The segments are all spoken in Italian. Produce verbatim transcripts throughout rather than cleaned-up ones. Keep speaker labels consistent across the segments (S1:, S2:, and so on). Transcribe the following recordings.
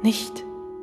S1: nicht.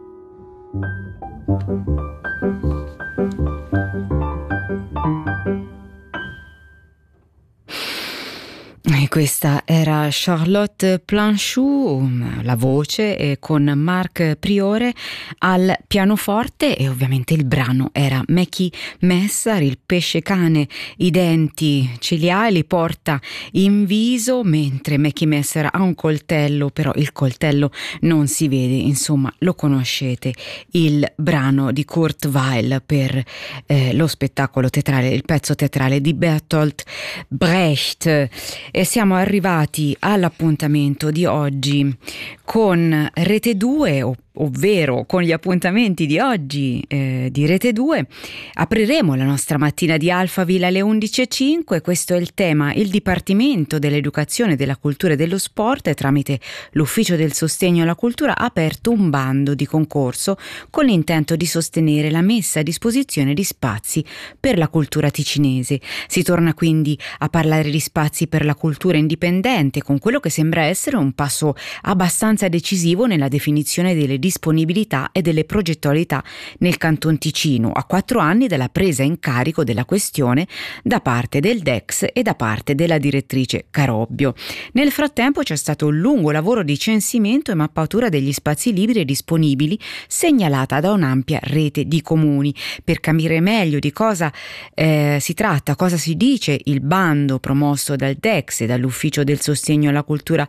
S2: E questa era Charlotte Planchou, la voce, e con Marc Priore al pianoforte, e ovviamente il brano era Mackie Messar. Il pesce cane i denti ce li ha e li porta in viso, mentre Mackie Messar ha un coltello, però il coltello non si vede. Insomma, lo conoscete, il brano di Kurt Weill per eh, lo spettacolo teatrale, il pezzo teatrale di Bertolt Brecht. E siamo arrivati all'appuntamento di oggi con Rete due, o ovvero con gli appuntamenti di oggi eh, di Rete due. Apriremo la nostra mattina di Alphaville alle undici e cinque. Questo è il tema: il Dipartimento dell'Educazione, della Cultura e dello Sport, tramite l'Ufficio del Sostegno alla Cultura, ha aperto un bando di concorso con l'intento di sostenere la messa a disposizione di spazi per la cultura ticinese. Si torna quindi a parlare di spazi per la cultura indipendente, con quello che sembra essere un passo abbastanza decisivo nella definizione delle disponibilità e delle progettualità nel Canton Ticino, a quattro anni dalla presa in carico della questione da parte del D E X e da parte della direttrice Carobbio. Nel frattempo c'è stato un lungo lavoro di censimento e mappatura degli spazi liberi e disponibili, segnalata da un'ampia rete di comuni. Per capire meglio di cosa eh, si tratta, cosa si dice il bando promosso dal D E X e dall'Ufficio del Sostegno alla Cultura,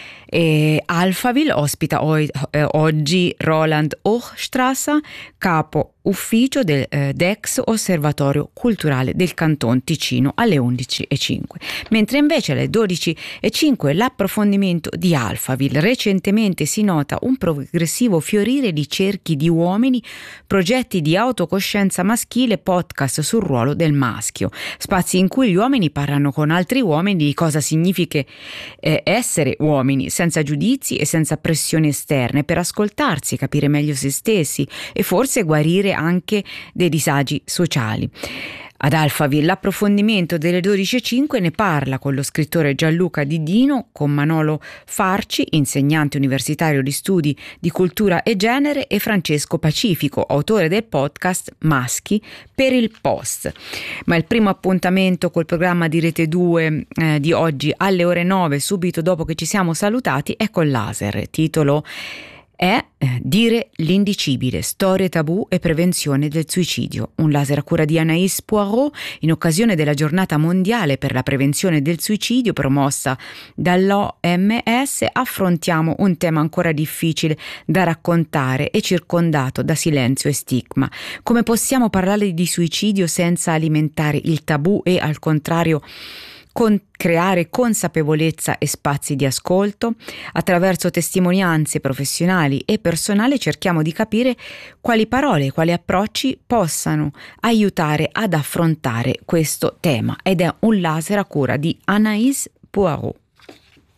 S2: E Alphaville ospita o- eh, oggi Roland Hochstrasser, capo ufficio del eh, D E X Osservatorio Culturale del Canton Ticino, alle undici e cinque, mentre invece alle dodici e cinque l'approfondimento di Alphaville. Recentemente si nota un progressivo fiorire di cerchi di uomini, progetti di autocoscienza maschile, podcast sul ruolo del maschio, spazi in cui gli uomini parlano con altri uomini di cosa significa eh, essere uomini, senza giudizi e senza pressioni esterne, per ascoltarsi, capire meglio se stessi e forse guarire anche dei disagi sociali. Ad Alphaville l'approfondimento delle dodici e cinque ne parla con lo scrittore Gianluca Didino, con Manolo Farci, insegnante universitario di studi di cultura e genere, e Francesco Pacifico, autore del podcast Maschi per il Post. Ma il primo appuntamento col programma di Rete due eh, di oggi alle ore nove, subito dopo che ci siamo salutati, è con Laser. Titolo è eh, Dire l'indicibile, storie, tabù e prevenzione del suicidio. Un laser a cura di Anaïs Poirot in occasione della giornata mondiale per la prevenzione del suicidio promossa dall'O M S. Affrontiamo un tema ancora difficile da raccontare e circondato da silenzio e stigma. Come possiamo parlare di suicidio senza alimentare il tabù e, al contrario, con creare consapevolezza e spazi di ascolto? Attraverso testimonianze professionali e personali cerchiamo di capire quali parole e quali approcci possano aiutare ad affrontare questo tema, ed è un laser a cura di Anaïs Poirot.